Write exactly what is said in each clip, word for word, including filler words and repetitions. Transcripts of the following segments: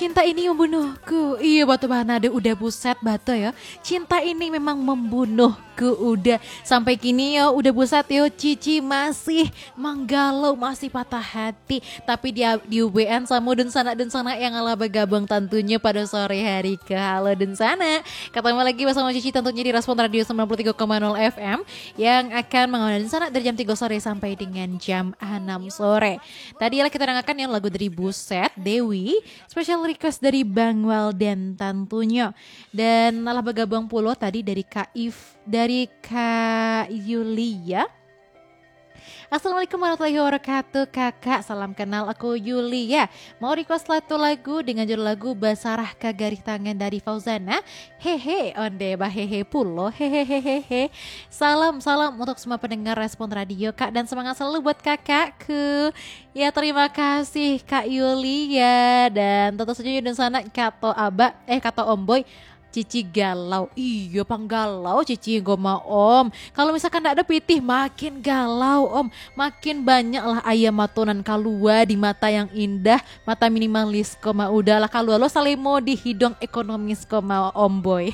Cinta ini membunuhku. Iya batu banade udah buset batu ya. Cinta ini memang membunuhku udah. Sampai kini ya udah buset yo Cici masih manggalau, masih patah hati. Tapi dia di U B N sama dan sana dan sana yang ngalah bergabung tentunya pada sore hari ke. Halo dan sana. Ketemu lagi bersama Cici tentunya di Respon Radio sembilan puluh tiga koma nol F M yang akan mengawal dan sana dari jam tiga sore sampai dengan jam enam sore. Tadi lah kita dengarkan yang lagu dari Buset Dewi, special request dari Bang Walden tentunya. Dan malah bergabung pula tadi dari Kak If, dari Kak Yulia. Assalamualaikum warahmatullahi wabarakatuh kakak, salam kenal, aku Yulia. Mau request satu lagu dengan judul lagu Basarah Kagarih Tangan dari Fauzana. Hehe, onde bahehe pulo, hehehehehe. Salam, salam untuk semua pendengar Respon Radio kak, dan semangat selalu buat kakakku. Ya terima kasih Kak Yulia. Dan tentu saja dan sana kato aba, eh kato omboy, Cici galau, iya pang galau Cici goma om. Kalau misalkan gak ada pitih makin galau om. Makin banyak lah ayam matonan kalua di mata yang indah. Mata minimalis koma udahlah kalua lo salimo di hidung ekonomis koma om boy.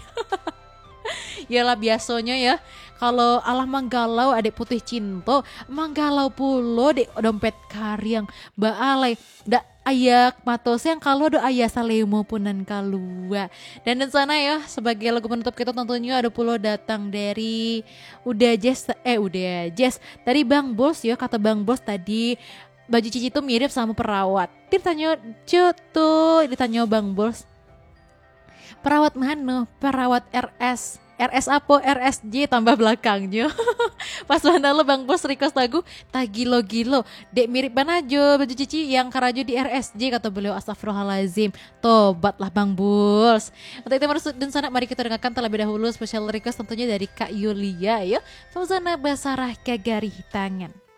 Yalah biasanya ya. Kalau alah manggalau adik putih cinta, manggalau pulo dek dompet karyang baalai dak ayak matos yang kalau do ayah salemo punan kalua. Dan dan sana ya sebagai lagu penutup kita tentunya ada pulo datang dari udah Jess eh udah Jess dari Bang Bos ya, kata Bang Bos tadi baju Cici tuh mirip sama perawat. Ditanya cutu, ditanya Bang Bos, perawat mana? Perawat R S. R S apa? R S J tambah belakangnya. Pas mana lo Bang Bos request lagu Tagilo Gilo. Dek mirip banajo baju Cici yang karajo di R S J kata beliau. Astagfirullahalazim. Tobatlah Bang Bos. Untuk itu maksud dan sana mari kita dengarkan terlebih dahulu special request tentunya dari Kak Yulia ya. Fauzana Basarah Kagarih Tangan.